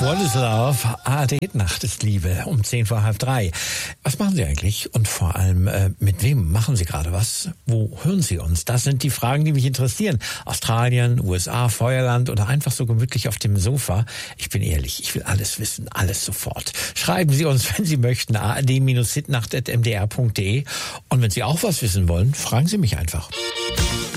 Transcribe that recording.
What is Love? ARD Nacht ist Liebe um 2:10. Was machen Sie eigentlich? Und vor allem, mit wem machen Sie gerade was? Wo hören Sie uns? Das sind die Fragen, die mich interessieren. Australien, USA, Feuerland oder einfach so gemütlich auf dem Sofa. Ich bin ehrlich, ich will alles wissen, alles sofort. Schreiben Sie uns, wenn Sie möchten, ard-hitnacht@mdr.de. Und wenn Sie auch was wissen wollen, fragen Sie mich einfach.